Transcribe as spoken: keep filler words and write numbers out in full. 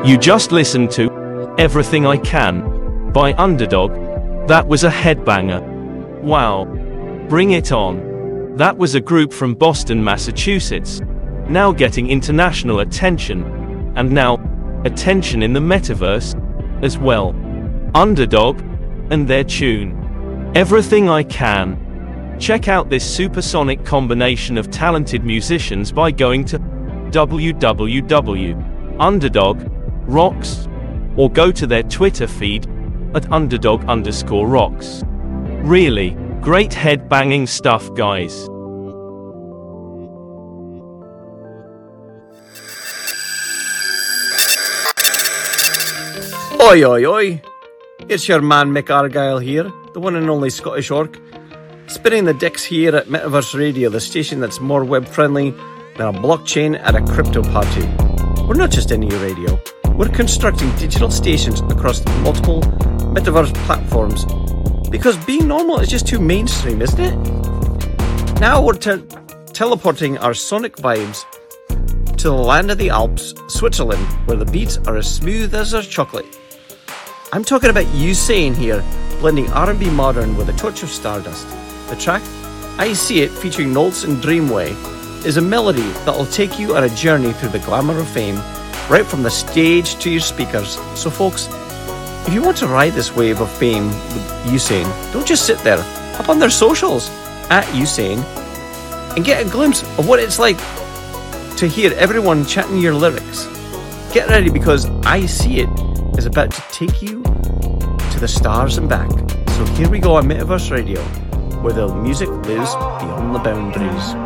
You just listened to Everything I Can by Underdog. That was a headbanger. Wow. Bring it on. That was a group from Boston, Massachusetts, now getting international attention, and now attention in the metaverse as well. Underdog and their tune, Everything I Can. Check out this supersonic combination of talented musicians by going to w w w dot underdog rocks or go to their Twitter feed at underdog underscore rocks. Really great head-banging stuff, guys. Oi, oi, oi. It's your man Mick Argyle here, the one and only Scottish Orc, spinning the dicks here at Metaverse Radio, the station that's more web-friendly than a blockchain at a crypto party. We're not just any radio. We're constructing digital stations across multiple Metaverse platforms because being normal is just too mainstream, isn't it? Now we're te- teleporting our sonic vibes to the land of the Alps, Switzerland, where the beats are as smooth as their chocolate. I'm talking about Usain here, blending R and B modern with a touch of stardust. The track, I See It, featuring Nolts and Dreamway, is a melody that will take you on a journey through the glamour of fame, right from the stage to your speakers. So folks, if you want to ride this wave of fame with Usain, don't just sit there. Hop on their socials, at Usain, and get a glimpse of what it's like to hear everyone chanting your lyrics. Get ready, because I See It is about to take you to the stars and back. So here we go on Metaverse Radio, where the music lives beyond the boundaries.